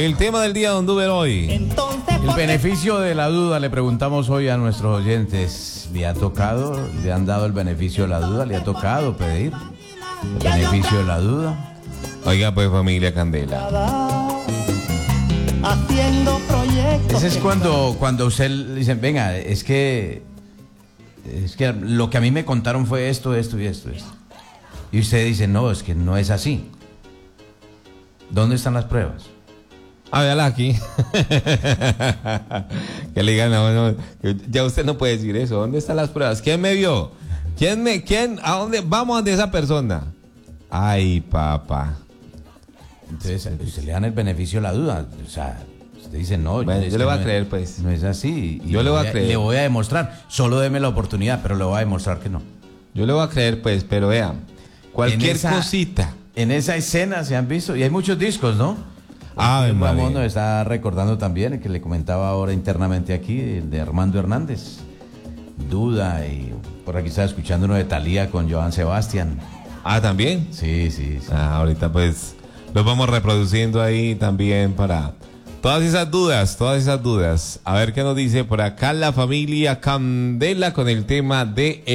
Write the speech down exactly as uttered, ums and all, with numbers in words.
El tema del día, don Duber, hoy. El beneficio de la duda, le preguntamos hoy a nuestros oyentes. ¿Le ha tocado? ¿Le han dado el beneficio de la duda? ¿Le ha tocado pedir el beneficio de la duda? Oiga, pues, familia Candela. Haciendo proyectos. Ese es cuando, cuando usted le dicen, venga, es que, es que lo que a mí me contaron fue esto, esto y esto, esto. Y usted dice, no, es que no es así. ¿Dónde están las pruebas? Ah, véala aquí. Que le digan, no, no, ya usted no puede decir eso. ¿Dónde están las pruebas? ¿Quién me vio? ¿Quién me, quién, a dónde? Vamos a de esa persona. Ay, papá. Entonces, usted le dan el beneficio de la duda. O sea, usted dice, no, bueno, yo le voy a no creer, es, pues. No es así. Y yo le voy voy a creer. Le voy a demostrar. Solo deme la oportunidad, pero le voy a demostrar que no. Yo le voy a creer, pues, pero vea, cualquier en esa, cosita. En esa escena se han visto, y hay muchos discos, ¿no? Ah, Ramón nos está recordando también, el que le comentaba ahora internamente aquí, el de Armando Hernández. Duda, y por aquí estaba escuchando uno de Thalía con Joan Sebastián. Ah, ¿también? Sí, sí, sí. Ah, ahorita pues los vamos reproduciendo ahí también para todas esas dudas, todas esas dudas. A ver qué nos dice por acá la familia Candela con el tema de